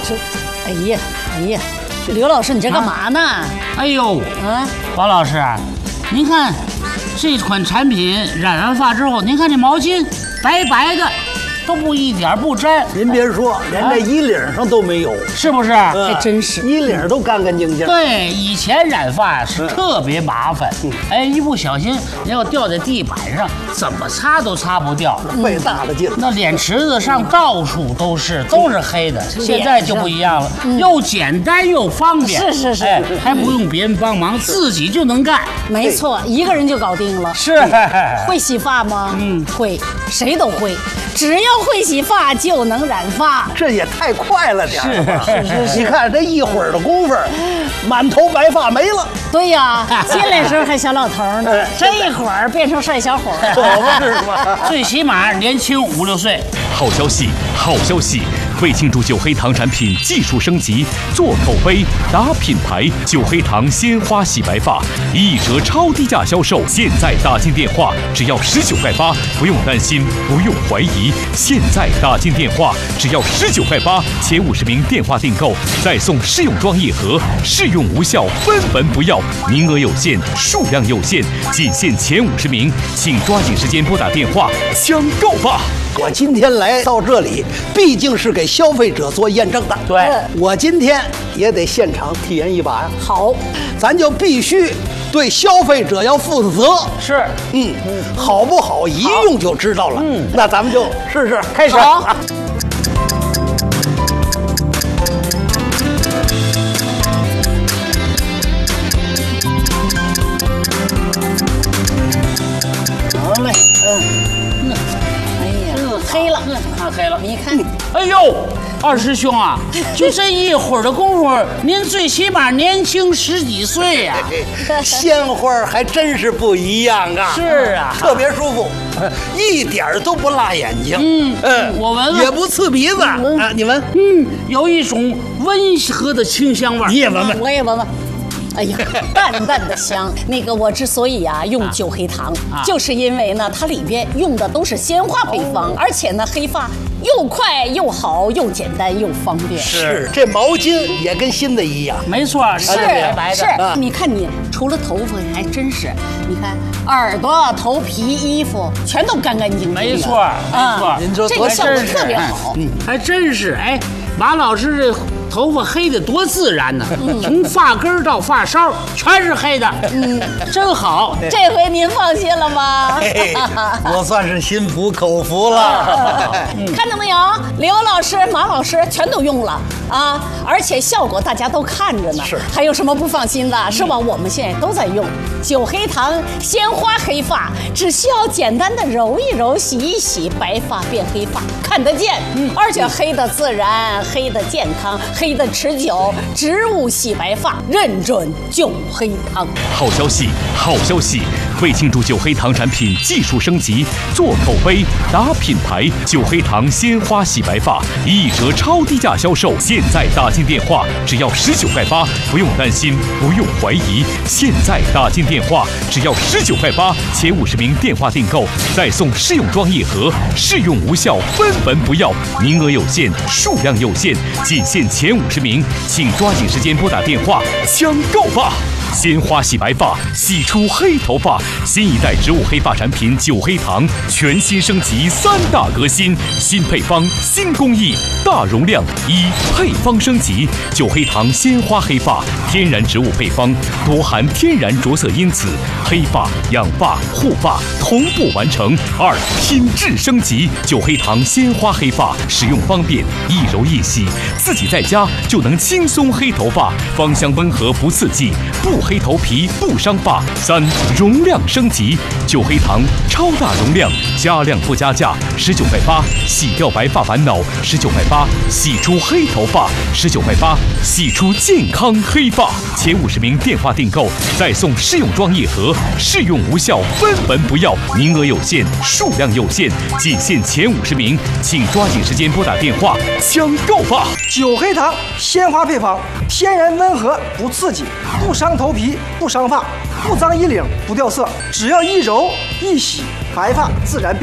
哎呀，刘老师，你这干嘛呢？ 哎呦，王老师，您看这款产品染完发之后，您看这毛巾白白的，都不一点不沾。 您别说，连这衣领上都没有， 是不是？ 还真是， 衣领都干干净净。 对，以前染发是特别麻烦，哎，一不小心你要掉在地板上，怎么擦都擦不掉， 费大了劲。 那脸池子上到处都是黑的。现在就不一样了，又简单又方便， 是， 哎，还不用别人帮忙，自己就能干。 没错，一个人就搞定了。 是， 会洗发吗？会，谁都会。只要会洗发就能染发， 这也太快了点儿吧？ 是， 你看这一会儿的功夫，满头白发没了。 对呀，进来时候还小老头呢，这一会儿变成帅小伙了， 可不是吗？ 最起码年轻5、6岁。 好消息，好消息！为庆祝九黑糖产品技术升级，做口碑打品牌，九黑糖鲜花洗白发1折超低价销售，现在打进电话只要19块8，不用担心，不用怀疑，现在打进电话只要19块8，前50名电话订购再送试用装1盒，试用无效分文不要，名额有限，数量有限，仅限前50名，请抓紧时间拨打电话抢购吧！ 我今天来到这里，毕竟是给消费者做验证的。 对， 我今天也得现场体验一把呀。 好， 咱就必须对消费者要负责。 是， 好不好一用就知道了。那咱们就试试，开始。 好。 好嘞， 黑了， 看黑了， 你看， 哎呦，二师兄啊，就这一会儿的功夫，您最起码年轻10几岁呀。 鲜花还真是不一样啊。 是啊， 特别舒服，一点儿都不辣眼睛。 我闻闻， 也不刺鼻子啊。你闻， 有一种温和的清香味儿。 你也闻闻， 我也闻闻。哎呀，淡淡的香。那个我之所以用九黑糖，就是因为呢，它里边用的都是鲜花配方，而且呢，黑发又快又好，又简单又方便。 是，这毛巾也跟新的一样。 没错， 是白白的。 你看你除了头发还真是，你看耳朵、头皮、衣服全都干干净净的。 没错，没错。 您说这个效果特别好。 还真是。哎，马老师这头发黑的多自然呢，从发根到发梢全是黑的，真好。 这回您放心了吗？ 我算是心服口服了。 看到没有，刘老师、马老师全都用了啊，而且效果大家都看着呢。 是， 还有什么不放心的？是吧？我们现在都在用九黑糖鲜花黑发，只需要简单的揉一揉、洗一洗，白发变黑发，看得见。而且黑的自然，黑的健康。黑的持久，植物洗白发，认准九黑糖。 好消息，好消息！为庆祝九黑糖产品技术升级，做口碑打品牌，九黑糖鲜花洗白发1折超低价销售，现在打进电话只要19块8，不用担心，不用怀疑，现在打进电话只要19块8，前50名电话订购再送试用装1盒，试用无效分文不要，名额有限，数量有限，仅限前50名，请抓紧时间拨打电话抢购吧！鲜花洗白发，洗出黑头发，新一代植物黑发产品九黑糖全新升级3大革新，新配方、新工艺，大容量配方升级，九黑糖鲜花黑发，天然植物配方，多含天然着色因子，黑发、养发、护发同步完成。2品质升级，九黑糖鲜花黑发，使用方便，一揉一洗，自己在家就能轻松黑头发，芳香温和不刺激，不黑头皮不伤发。3容量升级，九黑糖超大容量，加量不加价，19块8，洗掉白发烦恼，19块8，洗出黑头发，19块8，洗出健康黑发。前50名电话订购再送试用装1盒，试用无效分文不要，名额有限，数量有限，仅限前50名，请抓紧时间拨打电话抢购吧！ 九黑糖鲜花配方，天然温和不刺激，不伤头皮不伤发，不脏衣领不掉色，只要一揉一洗，白发自然变。